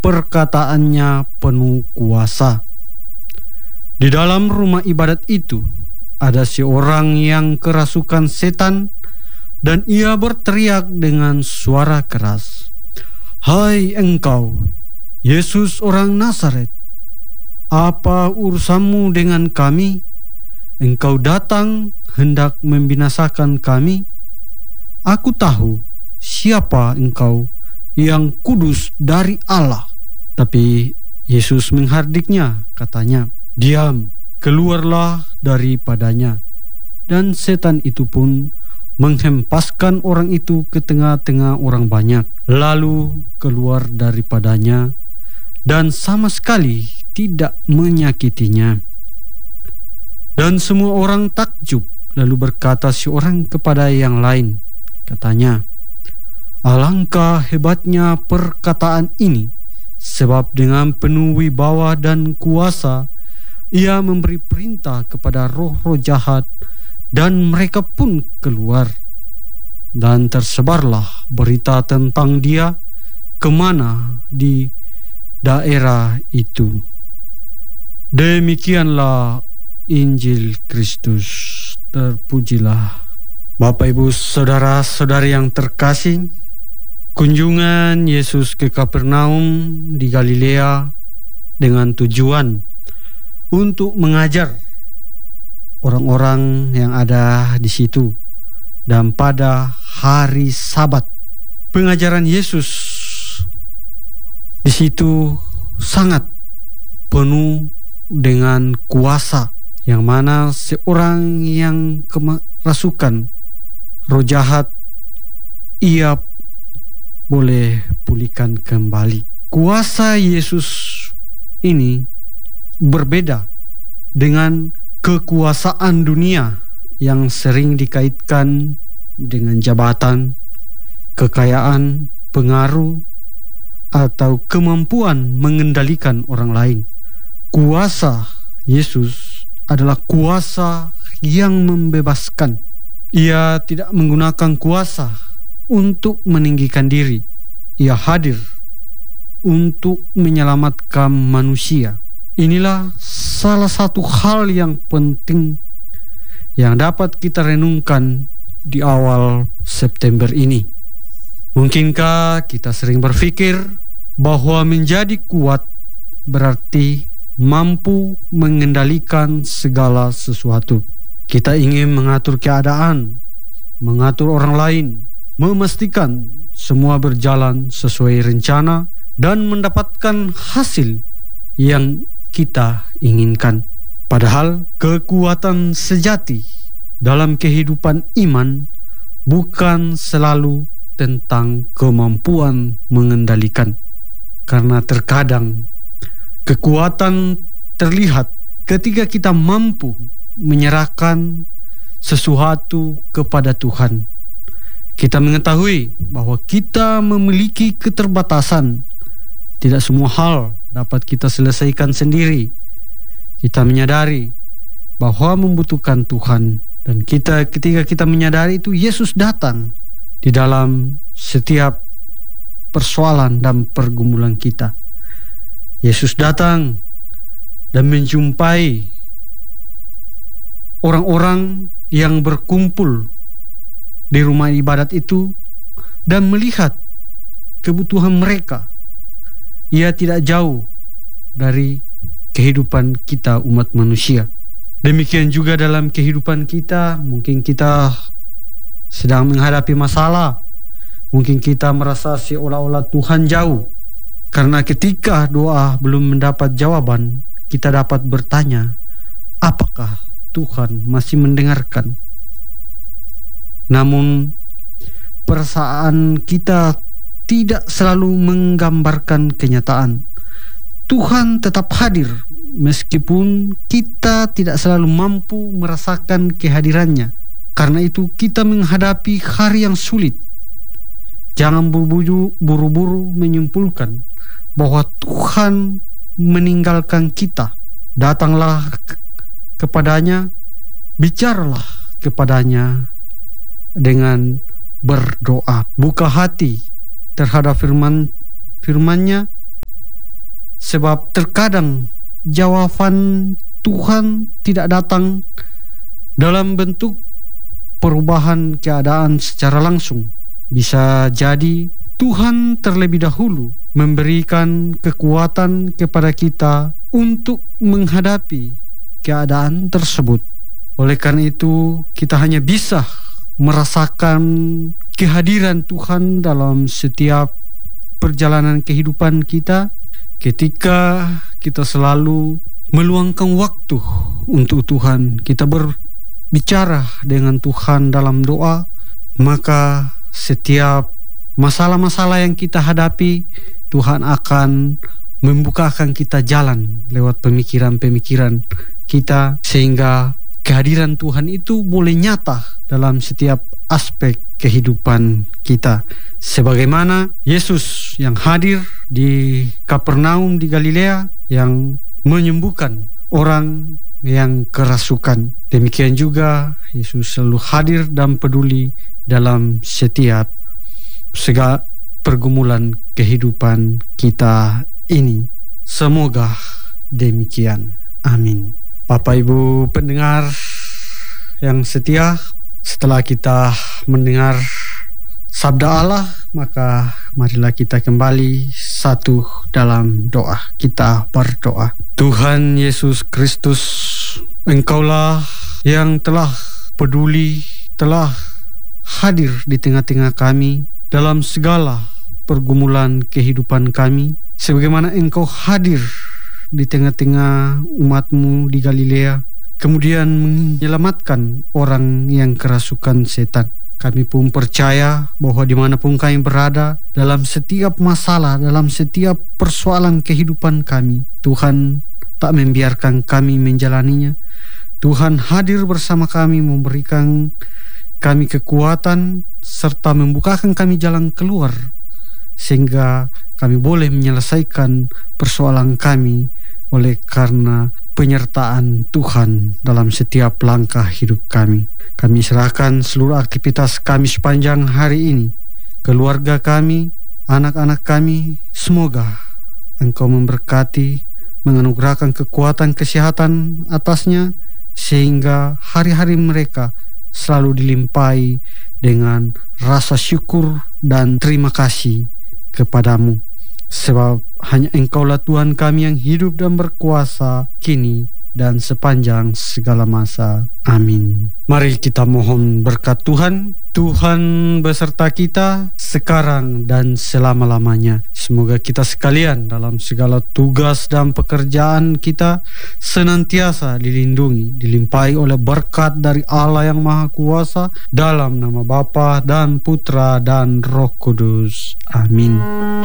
perkataannya penuh kuasa. Di dalam rumah ibadat itu ada seorang yang kerasukan setan, dan ia berteriak dengan suara keras, "Hai engkau, Yesus orang Nazaret, apa urusanmu dengan kami? Engkau datang hendak membinasakan kami? Aku tahu siapa engkau, yang kudus dari Allah." Tapi Yesus menghardiknya, katanya, "Diam, keluarlah daripadanya." Dan setan itu pun menghempaskan orang itu ke tengah-tengah orang banyak, lalu keluar daripadanya dan sama sekali tidak menyakitinya. Dan semua orang takjub, lalu berkata seorang kepada yang lain, katanya, "Alangkah hebatnya perkataan ini, sebab dengan penuh wibawa dan kuasa ia memberi perintah kepada roh-roh jahat, dan mereka pun keluar." Dan tersebarlah berita tentang dia kemana di daerah itu. Demikianlah Injil Kristus. Terpujilah. Bapak, Ibu, saudara-saudari yang terkasih, kunjungan Yesus ke Kapernaum di Galilea dengan tujuan untuk mengajar orang-orang yang ada di situ. Dan pada hari Sabat, pengajaran Yesus di situ sangat penuh dengan kuasa, yang mana seorang yang kerasukan roh jahat, ia boleh pulihkan kembali. Kuasa Yesus ini berbeda dengan kekuasaan dunia yang sering dikaitkan dengan jabatan, kekayaan, pengaruh, atau kemampuan mengendalikan orang lain. Kuasa Yesus adalah kuasa yang membebaskan. Ia tidak menggunakan kuasa untuk meninggikan diri. Ia hadir untuk menyelamatkan manusia. Inilah salah satu hal yang penting yang dapat kita renungkan di awal September ini. Mungkinkah kita sering berpikir bahwa menjadi kuat berarti mampu mengendalikan segala sesuatu. Kita ingin mengatur keadaan, mengatur orang lain, memastikan semua berjalan sesuai rencana, dan mendapatkan hasil yang kita inginkan. Padahal kekuatan sejati dalam kehidupan iman bukan selalu tentang kemampuan mengendalikan. Karena terkadang kekuatan terlihat ketika kita mampu menyerahkan sesuatu kepada Tuhan. Kita mengetahui bahwa kita memiliki keterbatasan. Tidak semua hal dapat kita selesaikan sendiri. Kita menyadari bahwa membutuhkan Tuhan. Dan ketika kita menyadari itu, Yesus datang di dalam setiap persoalan dan pergumulan kita. Yesus datang dan menjumpai orang-orang yang berkumpul di rumah ibadat itu dan melihat kebutuhan mereka. Ia tidak jauh dari kehidupan kita umat manusia. Demikian juga dalam kehidupan kita, mungkin kita sedang menghadapi masalah. Mungkin kita merasa seolah-olah Tuhan jauh. Karena ketika doa belum mendapat jawaban, kita dapat bertanya, apakah Tuhan masih mendengarkan? Namun perasaan kita tidak selalu menggambarkan kenyataan. Tuhan tetap hadir meskipun kita tidak selalu mampu merasakan kehadirannya. Karena itu kita menghadapi hari yang sulit. Jangan buru-buru menyimpulkan bahwa Tuhan meninggalkan kita. Datanglah kepadanya, bicaralah kepadanya dengan berdoa. Buka hati terhadap firman-Nya Sebab terkadang jawaban Tuhan tidak datang dalam bentuk perubahan keadaan secara langsung. Bisa jadi Tuhan terlebih dahulu memberikan kekuatan kepada kita untuk menghadapi keadaan tersebut. Oleh karena itu, kita hanya bisa merasakan kehadiran Tuhan dalam setiap perjalanan kehidupan kita ketika kita selalu meluangkan waktu untuk Tuhan. Kita berbicara dengan Tuhan dalam doa, maka setiap masalah-masalah yang kita hadapi, Tuhan akan membukakan kita jalan lewat pemikiran-pemikiran kita, sehingga kehadiran Tuhan itu boleh nyata dalam setiap aspek kehidupan kita. Sebagaimana Yesus yang hadir di Kapernaum di Galilea, yang menyembuhkan orang yang kerasukan. Demikian juga Yesus selalu hadir dan peduli dalam setiap segala pergumulan kehidupan kita ini. Semoga demikian. Amin. Bapak Ibu pendengar yang setia, setelah kita mendengar sabda Allah, maka marilah kita kembali satu dalam doa. Kita berdoa. Tuhan Yesus Kristus, Engkaulah yang telah peduli, telah hadir di tengah-tengah kami dalam segala pergumulan kehidupan kami, sebagaimana Engkau hadir di tengah-tengah umat-Mu di Galilea, kemudian menyelamatkan orang yang kerasukan setan. Kami pun percaya bahwa dimanapun kami berada, dalam setiap masalah, dalam setiap persoalan kehidupan kami, Tuhan tak membiarkan kami menjalaninya. Tuhan hadir bersama kami, memberikan kami kekuatan serta membukakan kami jalan keluar, sehingga kami boleh menyelesaikan persoalan kami oleh karena penyertaan Tuhan dalam setiap langkah hidup kami. Kami serahkan seluruh aktivitas kami sepanjang hari ini, keluarga kami, anak-anak kami. Semoga Engkau memberkati, menganugerahkan kekuatan kesehatan atasnya, sehingga hari-hari mereka selalu dilimpahi dengan rasa syukur dan terima kasih kepadamu. Sebab hanya Engkaulah Tuhan kami yang hidup dan berkuasa kini dan sepanjang segala masa. Amin. Mari kita mohon berkat Tuhan. Tuhan beserta kita sekarang dan selama-lamanya. Semoga kita sekalian dalam segala tugas dan pekerjaan kita senantiasa dilindungi, dilimpahi oleh berkat dari Allah yang Maha Kuasa, dalam nama Bapa dan Putra dan Roh Kudus. Amin.